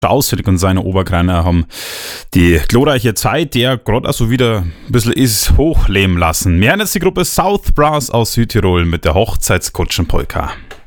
Ausführlich und seine Oberkreiner haben die glorreiche Zeit, der gerade also wieder ein bisschen ist, hochleben lassen. Mehr jetzt die Gruppe South Brass aus Südtirol mit der Hochzeitskutschen-Polka.